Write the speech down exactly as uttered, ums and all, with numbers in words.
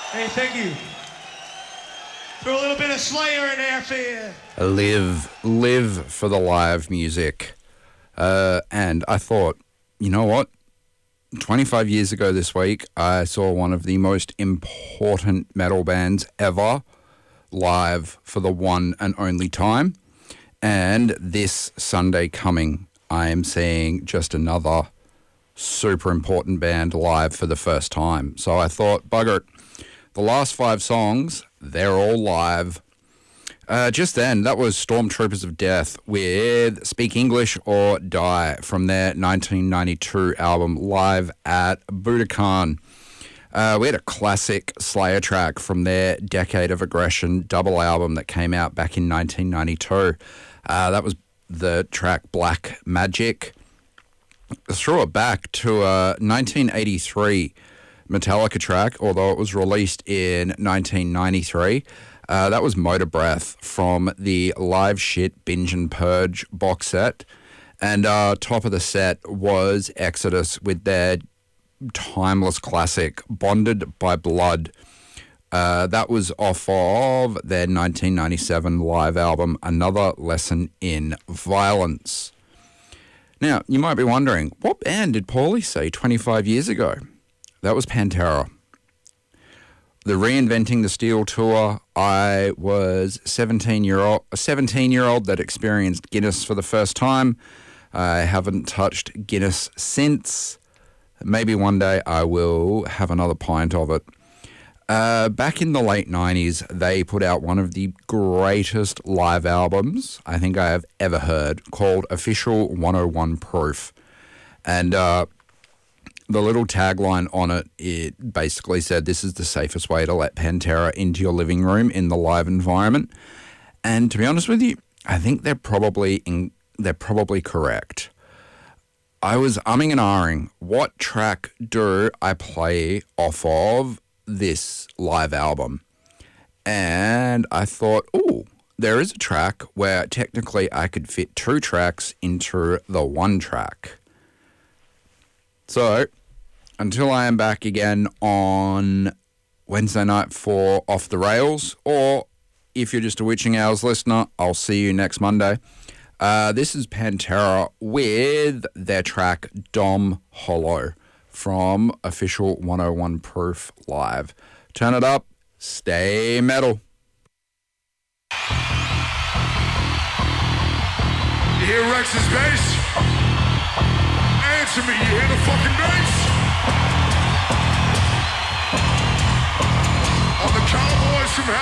Hey, thank you. Throw a little bit of Slayer in there for you. Live, live for the live music. Uh, and I thought, you know what? twenty-five years ago this week, I saw one of the most important metal bands ever live for the one and only time. And this Sunday coming, I am seeing just another super important band live for the first time. So I thought, bugger it, the last five songs, they're all live. Uh, just then, that was Stormtroopers of Death with Speak English or Die from their nineteen ninety-two album Live at Budokan. Uh, we had a classic Slayer track from their Decade of Aggression double album that came out back in nineteen ninety-two. Uh, that was the track Black Magic. Throw it back to a nineteen eighty-three Metallica track, although it was released in nineteen ninety-three. Uh, that was Motor Breath from the Live Shit Binge and Purge box set. And uh, top of the set was Exodus with their timeless classic, Bonded by Blood. Uh, that was off of their nineteen ninety-seven live album, Another Lesson in Violence. Now, you might be wondering, what band did Paulie see twenty-five years ago? That was Pantera. The Reinventing the Steel tour, I was seventeen-year-old, a seventeen-year-old that experienced Guinness for the first time. I haven't touched Guinness since. Maybe one day I will have another pint of it. Uh, back in the late nineties, they put out one of the greatest live albums I think I have ever heard, called Official one oh one Proof. And uh, the little tagline on it, it basically said, this is the safest way to let Pantera into your living room in the live environment. And to be honest with you, I think they're probably in, they're probably correct. I was umming and ahhing, what track do I play off of this live album? And I thought, oh, there is a track where technically I could fit two tracks into the one track. So, until I am back again on Wednesday night for Off the Rails, or if you're just a Witching Hours listener, I'll see you next Monday. Uh, this is Pantera with their track Dom Hollow from Official one oh one Proof Live. Turn it up, stay metal. You hear Rex's bass? Answer me, you hear the fucking bass?